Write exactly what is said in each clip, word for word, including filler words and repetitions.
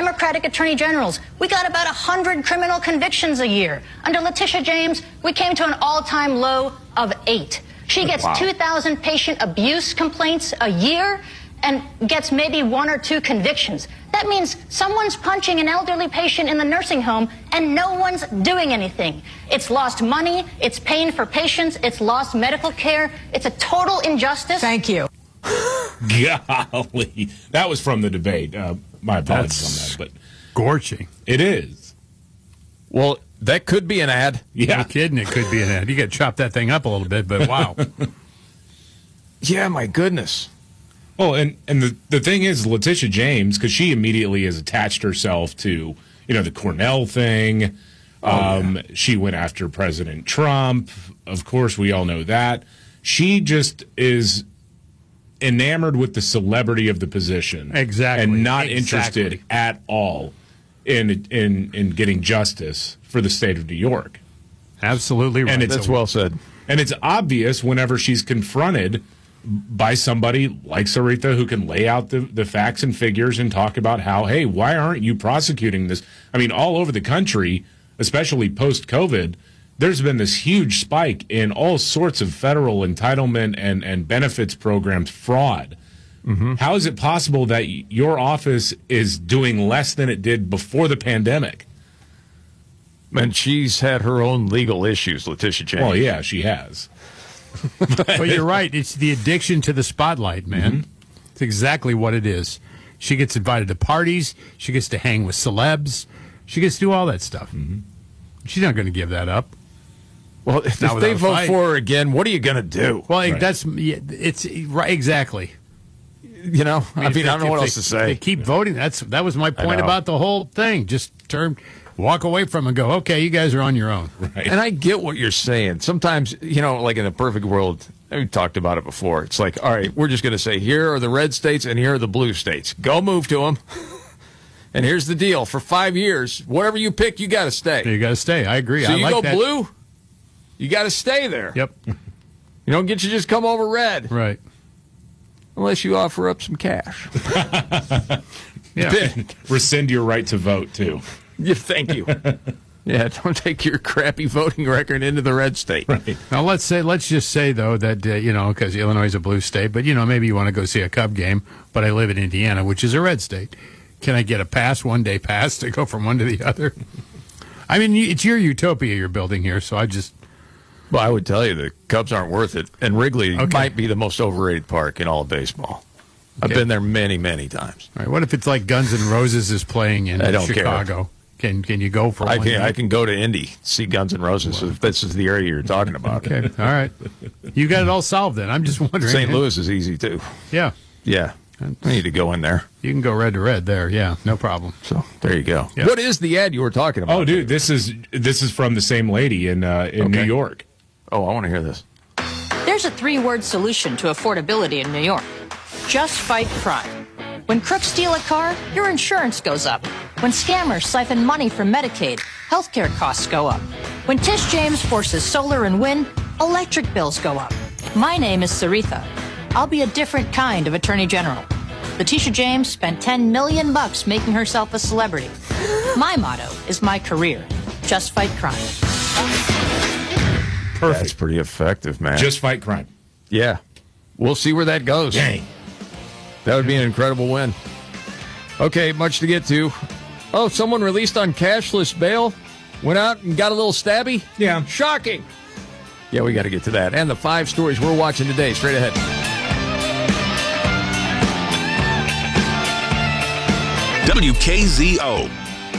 Democratic attorney generals. We got about one hundred criminal convictions a year. Under Letitia James, we came to an all-time low of eight. She gets Wow. two thousand patient abuse complaints a year and gets maybe one or two convictions. That means someone's punching an elderly patient in the nursing home and no one's doing anything. It's lost money, it's pain for patients, it's lost medical care. It's a total injustice. Thank you. Golly. That was from the debate. Uh, my apologies That's on that, but Scorching. it is. Well, that could be an ad. Yeah. No kidding, it could be an ad. You got to chop that thing up a little bit, but wow. Yeah, my goodness. Well, and, and the, the thing is, Letitia James, because she immediately has attached herself to, you know, the Cornell thing. Um, she went after President Trump. Of course, we all know that. She just is enamored with the celebrity of the position. Exactly. And not Exactly. interested at all in, in, in getting justice for the state of New York. Absolutely right. And it's That's well said. And it's obvious whenever she's confronted by somebody like Sarita who can lay out the, the facts and figures and talk about how, hey, why aren't you prosecuting this? I mean, all over the country, especially post-COVID, there's been this huge spike in all sorts of federal entitlement and, and benefits programs fraud. Mm-hmm. How is it possible that your office is doing less than it did before the pandemic? And she's had her own legal issues, Letitia James. Well, yeah, she has. But you're right. It's the addiction to the spotlight, man. Mm-hmm. It's exactly what it is. She gets invited to parties. She gets to hang with celebs. She gets to do all that stuff. Mm-hmm. She's not going to give that up. Well, if, Not if they without a vote fight. for her again, what are you going to do? Well, Right. that's yeah, it's right exactly. You know, I mean, I, if they- don't know if what they- else to say. They keep voting. That's that was my point know. about the whole thing. Just turn, walk away from it and go. Okay, you guys are on your own. Right. And I get what you're saying. Sometimes, you know, like in a perfect world, we talked about it before. It's like, all right, we're just going to say, here are the red states and here are the blue states. Go move to them. And here's the deal. For five years, whatever you pick, you got to stay. You got to stay. I agree. So I you like go that. blue, you got to stay there. Yep. You don't get to just come over red Right. unless you offer up some cash. Yeah. Rescind your right to vote, too. Yeah, thank you. Yeah, don't take your crappy voting record into the red state. Right. Now let's say, let's just say though that uh, you know, because Illinois is a blue state, but you know, maybe you want to go see a Cub game, but I live in Indiana, which is a red state. Can I get a pass, one day pass, to go from one to the other? I mean, you- it's your utopia you're building here, so I just Well, I would tell you the Cubs aren't worth it, and Wrigley Okay. might be the most overrated park in all of baseball. I've Okay. been there many, many times. all right. What if it's like Guns N' Roses is playing in I don't care. Chicago? Can can you go for I one? can I night? can go to Indy, see Guns N' Roses, if this is the area you're talking about. Okay, all right. You got it all solved then. I'm just wondering. Saint Louis is easy too. Yeah, Yeah, I need to go in there. you can go red to red there. Yeah, no problem. So there you go. Yeah. What is the ad you were talking about? Oh, dude, this is this is from the same lady in uh, in New Okay. York. Oh, I want to hear this. There's a three-word solution to affordability in New York. Just fight crime. When crooks steal a car, your insurance goes up. When scammers siphon money from Medicaid, healthcare costs go up. When Tish James forces solar and wind, electric bills go up. My name is Saritha. I'll be a different kind of attorney general. Letitia James spent ten million bucks making herself a celebrity. My motto is my career. Just fight crime. Perfect. That's pretty effective, man. Just fight crime. yeah, we'll see where that goes. Dang. That would be an incredible win. Okay, much to get to. Oh, someone released on cashless bail went out and got a little stabby? Yeah. Shocking. Yeah, we got to get to that. And the five stories we're watching today. Straight ahead. W K Z O.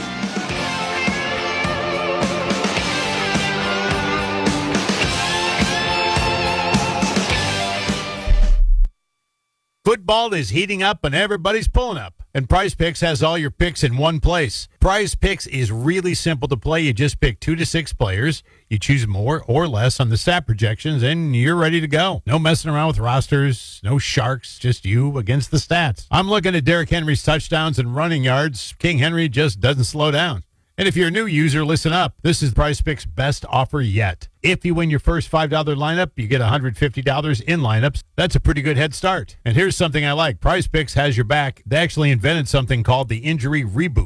Football is heating up and everybody's pulling up. And Prize Picks has all your picks in one place. Prize Picks is really simple to play. You just pick two to six players. You choose more or less on the stat projections, and you're ready to go. No messing around with rosters, no sharks, just you against the stats. I'm looking at Derrick Henry's touchdowns and running yards. King Henry just doesn't slow down. And if you're a new user, listen up. This is Prize Picks' best offer yet. If you win your first five dollar lineup, you get one hundred fifty dollars in lineups. That's a pretty good head start. And here's something I like. Prize Picks has your back. They actually invented something called the injury reboot.